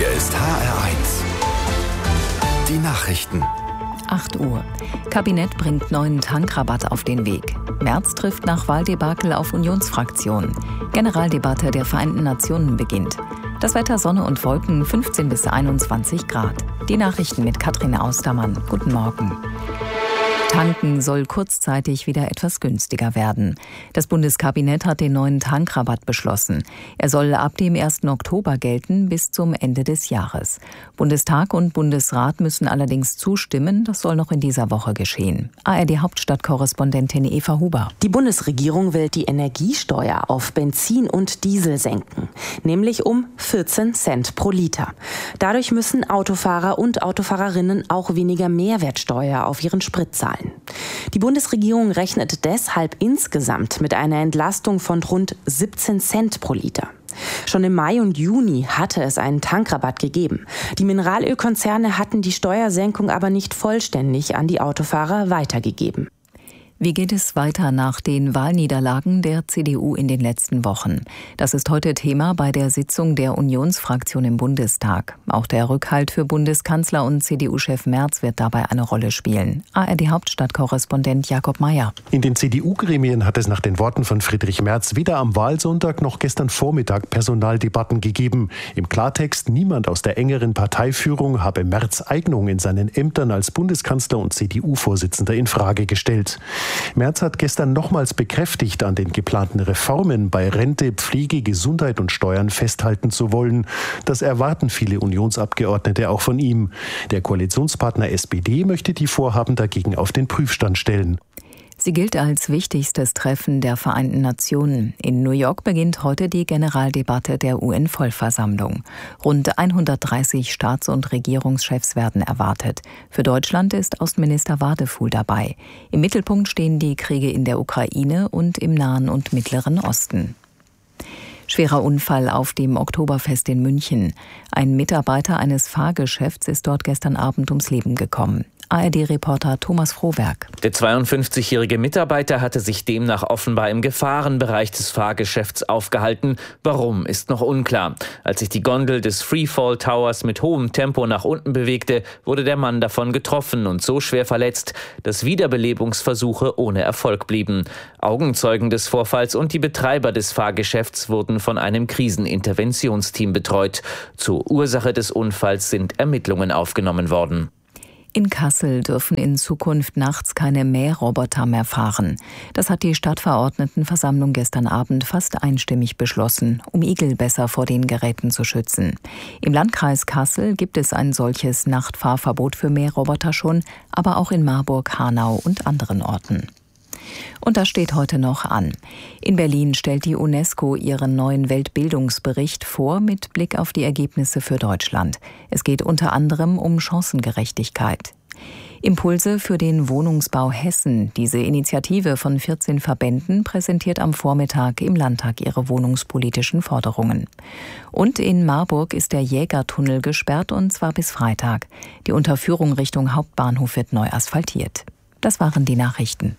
Hier ist HR1. Die Nachrichten. 8 Uhr. Kabinett bringt neuen Tankrabatt auf den Weg. Merz trifft nach Wahldebakel auf Unionsfraktion. Generaldebatte der Vereinten Nationen beginnt. Das Wetter Sonne und Wolken 15 bis 21 Grad. Die Nachrichten mit Katrin Austermann. Guten Morgen. Tanken soll kurzzeitig wieder etwas günstiger werden. Das Bundeskabinett hat den neuen Tankrabatt beschlossen. Er soll ab dem 1. Oktober gelten bis zum Ende des Jahres. Bundestag und Bundesrat müssen allerdings zustimmen. Das soll noch in dieser Woche geschehen. ARD-Hauptstadtkorrespondentin Eva Huber. Die Bundesregierung will die Energiesteuer auf Benzin und Diesel senken, nämlich um 14 Cent pro Liter. Dadurch müssen Autofahrer und Autofahrerinnen auch weniger Mehrwertsteuer auf ihren Sprit zahlen. Die Bundesregierung rechnet deshalb insgesamt mit einer Entlastung von rund 17 Cent pro Liter. Schon im Mai und Juni hatte es einen Tankrabatt gegeben. Die Mineralölkonzerne hatten die Steuersenkung aber nicht vollständig an die Autofahrer weitergegeben. Wie geht es weiter nach den Wahlniederlagen der CDU in den letzten Wochen? Das ist heute Thema bei der Sitzung der Unionsfraktion im Bundestag. Auch der Rückhalt für Bundeskanzler und CDU-Chef Merz wird dabei eine Rolle spielen. ARD-Hauptstadtkorrespondent Jakob Mayer. In den CDU-Gremien hat es nach den Worten von Friedrich Merz weder am Wahlsonntag noch gestern Vormittag Personaldebatten gegeben. Im Klartext, niemand aus der engeren Parteiführung habe Merz' Eignung in seinen Ämtern als Bundeskanzler und CDU-Vorsitzender in Frage gestellt. Merz hat gestern nochmals bekräftigt, an den geplanten Reformen bei Rente, Pflege, Gesundheit und Steuern festhalten zu wollen. Das erwarten viele Unionsabgeordnete auch von ihm. Der Koalitionspartner SPD möchte die Vorhaben dagegen auf den Prüfstand stellen. Sie gilt als wichtigstes Treffen der Vereinten Nationen. In New York beginnt heute die Generaldebatte der UN-Vollversammlung. Rund 130 Staats- und Regierungschefs werden erwartet. Für Deutschland ist Außenminister Wadefuhl dabei. Im Mittelpunkt stehen die Kriege in der Ukraine und im Nahen und Mittleren Osten. Schwerer Unfall auf dem Oktoberfest in München. Ein Mitarbeiter eines Fahrgeschäfts ist dort gestern Abend ums Leben gekommen. ARD-Reporter Thomas Frohwerk. Der 52-jährige Mitarbeiter hatte sich demnach offenbar im Gefahrenbereich des Fahrgeschäfts aufgehalten. Warum, ist noch unklar. Als sich die Gondel des Freefall Towers mit hohem Tempo nach unten bewegte, wurde der Mann davon getroffen und so schwer verletzt, dass Wiederbelebungsversuche ohne Erfolg blieben. Augenzeugen des Vorfalls und die Betreiber des Fahrgeschäfts wurden von einem Kriseninterventionsteam betreut. Zur Ursache des Unfalls sind Ermittlungen aufgenommen worden. In Kassel dürfen in Zukunft nachts keine Mähroboter mehr fahren. Das hat die Stadtverordnetenversammlung gestern Abend fast einstimmig beschlossen, um Igel besser vor den Geräten zu schützen. Im Landkreis Kassel gibt es ein solches Nachtfahrverbot für Mähroboter schon, aber auch in Marburg, Hanau und anderen Orten. Und das steht heute noch an. In Berlin stellt die UNESCO ihren neuen Weltbildungsbericht vor mit Blick auf die Ergebnisse für Deutschland. Es geht unter anderem um Chancengerechtigkeit. Impulse für den Wohnungsbau Hessen. Diese Initiative von 14 Verbänden präsentiert am Vormittag im Landtag ihre wohnungspolitischen Forderungen. Und in Marburg ist der Jägertunnel gesperrt und zwar bis Freitag. Die Unterführung Richtung Hauptbahnhof wird neu asphaltiert. Das waren die Nachrichten.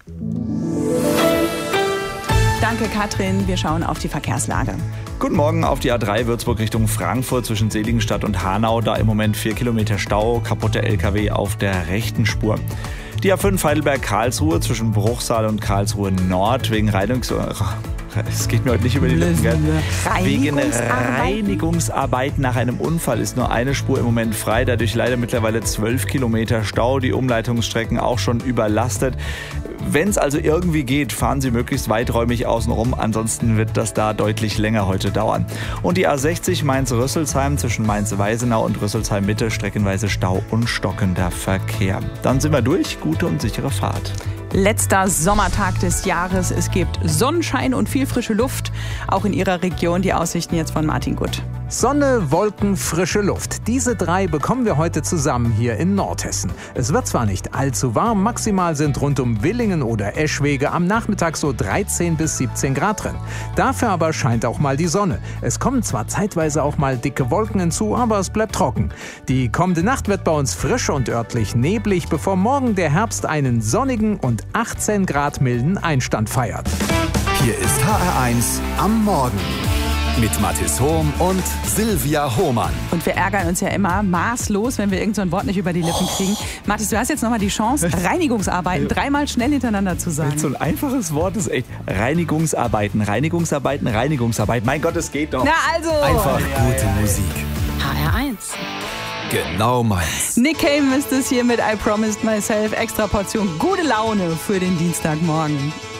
Danke, Katrin. Wir schauen auf die Verkehrslage. Guten Morgen auf die A3 Würzburg Richtung Frankfurt zwischen Seligenstadt und Hanau. Da im Moment 4 Kilometer Stau, kaputter LKW auf der rechten Spur. Die A5 Heidelberg-Karlsruhe zwischen Bruchsal und Karlsruhe Nord wegen Es geht mir heute nicht über die Lippen, gell? Wegen Reinigungsarbeiten nach einem Unfall ist nur eine Spur im Moment frei. Dadurch leider mittlerweile 12 Kilometer Stau. Die Umleitungsstrecken auch schon überlastet. Wenn es also irgendwie geht, fahren Sie möglichst weiträumig außenrum. Ansonsten wird das da deutlich länger heute dauern. Und die A60 Mainz-Rüsselsheim zwischen Mainz-Weisenau und Rüsselsheim-Mitte streckenweise Stau und stockender Verkehr. Dann sind wir durch. Gute und sichere Fahrt. Letzter Sommertag des Jahres. Es gibt Sonnenschein und viel frische Luft. Auch in Ihrer Region. Die Aussichten jetzt von Martin Gutt. Sonne, Wolken, frische Luft. Diese drei bekommen wir heute zusammen hier in Nordhessen. Es wird zwar nicht allzu warm, maximal sind rund um Willingen oder Eschwege am Nachmittag so 13 bis 17 Grad drin. Dafür aber scheint auch mal die Sonne. Es kommen zwar zeitweise auch mal dicke Wolken hinzu, aber es bleibt trocken. Die kommende Nacht wird bei uns frisch und örtlich neblig, bevor morgen der Herbst einen sonnigen und 18 Grad milden Einstand feiert. Hier ist HR1 am Morgen. Mit Mathis Hohm und Silvia Hohmann. Und wir ärgern uns ja immer maßlos, wenn wir irgend so ein Wort nicht über die Lippen kriegen. Mathis, du hast jetzt nochmal die Chance, Reinigungsarbeiten dreimal schnell hintereinander zu sagen. So ein einfaches Wort ist echt Reinigungsarbeiten. Mein Gott, es geht doch. Na also. Einfach gute Musik. HR1. Genau meins. Nick Cave ist es hier mit I Promised Myself. Extra Portion gute Laune für den Dienstagmorgen.